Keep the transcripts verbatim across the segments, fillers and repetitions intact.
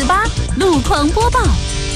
八路况播报。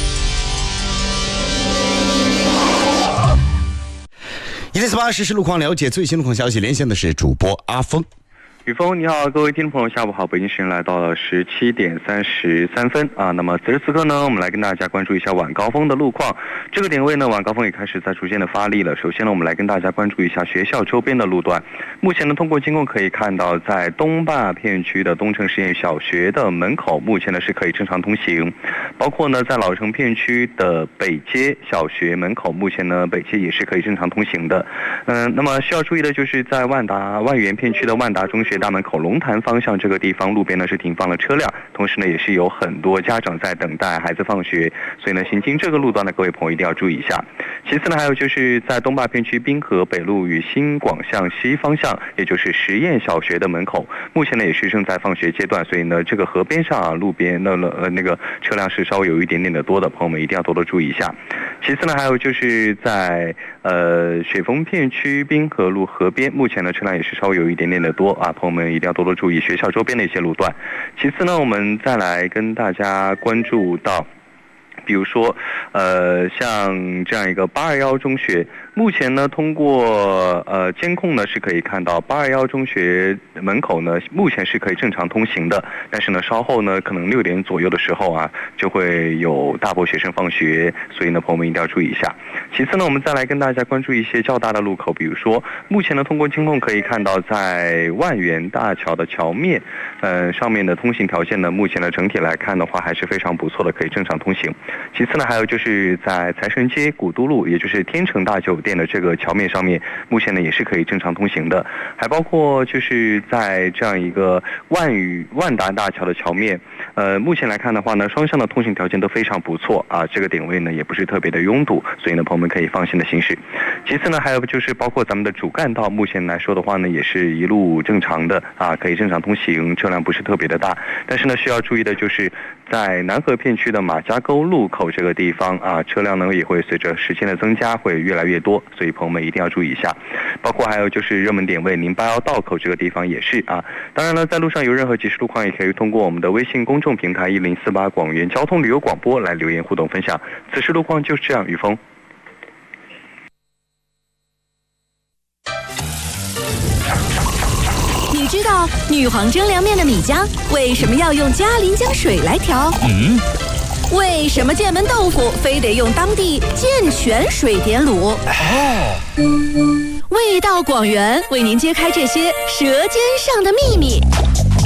一零四八实时路况，了解最新路况消息，连线的是主播阿峰。 雨峰，你好，各位听众朋友，下午好！北京时间来到了十七点三十三分啊。那么此时此刻呢，我们来跟大家关注一下晚高峰的路况。这个点位呢，晚高峰也开始在逐渐的发力了。首先呢，我们来跟大家关注一下学校周边的路段。目前呢，通过监控可以看到，在东坝片区的东城实验小学的门口，目前呢是可以正常通行。包括呢，在老城片区的北街小学门口，目前呢北街也是可以正常通行的。嗯、呃，那么需要注意的就是在万达万源片区的万达中学大门口龙潭方向这个地方，路边呢是停放了车辆，同时呢也是有很多家长在等待孩子放学，所以呢行经这个路段的各位朋友一定要注意一下。其次呢，还有就是在东坝片区滨河北路与新广向西方向，也就是实验小学的门口，目前呢也是正在放学阶段，所以呢这个河边上啊路边那呃那个车辆是稍微有一点点的多的，朋友们一定要多多注意一下。其次呢，还有就是在呃雪峰片区滨河路河边，目前呢车辆也是稍微有一点点的多啊，朋友们一定要多多注意学校周边的一些路段。其次呢，我们再来跟大家关注到，比如说，呃，像这样一个八二一中学，目前呢，通过呃监控呢是可以看到八二一中学门口呢，目前是可以正常通行的。但是呢，稍后呢，可能六点左右的时候啊，就会有大波学生放学，所以呢，朋友们一定要注意一下。其次呢，我们再来跟大家关注一些较大的路口，比如说，目前呢，通过监控可以看到，在万源大桥的桥面，呃，上面的通行条件呢，目前呢整体来看的话还是非常不错的，可以正常通行。其次呢，还有就是在财神街古都路，也就是天成大酒店的这个桥面上面，目前呢也是可以正常通行的。还包括就是在这样一个万宇万达大桥的桥面，呃，目前来看的话呢，双向的通行条件都非常不错啊，这个点位呢也不是特别的拥堵，所以呢朋友们可以放心的行驶。其次呢，还有就是包括咱们的主干道，目前来说的话呢，也是一路正常的啊，可以正常通行，车辆不是特别的大。但是呢，需要注意的就是在南河片区的马家沟路口这个地方啊，车辆呢也会随着时间的增加会越来越多，所以朋友们一定要注意一下。包括还有就是热门点位零八幺道口这个地方也是啊。当然了，在路上有任何即时路况，也可以通过我们的微信公众平台一零四八广元交通旅游广播来留言互动分享。此时路况就是这样，雨峰。 你知道女皇蒸凉面的米浆为什么要用嘉陵江水来调？ 嗯。 为什么剑门豆腐非得用当地健泉水点卤？ 哦， 味道广元为您揭开这些舌尖上的秘密。